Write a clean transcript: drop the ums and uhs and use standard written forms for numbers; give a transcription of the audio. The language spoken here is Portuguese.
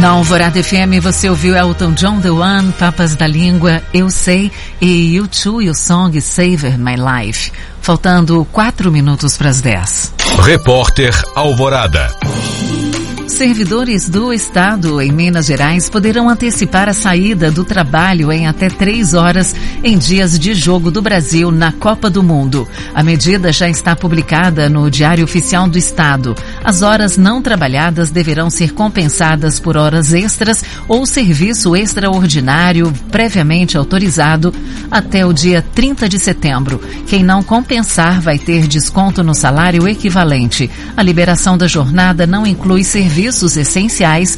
Na Alvorada FM você ouviu Elton John, The One, Papas da Língua, Eu Sei e U2 e o song Saved My Life. Faltando 4 minutos para as 10. Repórter Alvorada. Servidores do Estado em Minas Gerais poderão antecipar a saída do trabalho em até 3 horas em dias de jogo do Brasil na Copa do Mundo. A medida já está publicada no Diário Oficial do Estado. As horas não trabalhadas deverão ser compensadas por horas extras ou serviço extraordinário previamente autorizado até o dia 30 de setembro. Quem não compensar vai ter desconto no salário equivalente. A liberação da jornada não inclui serviços essenciais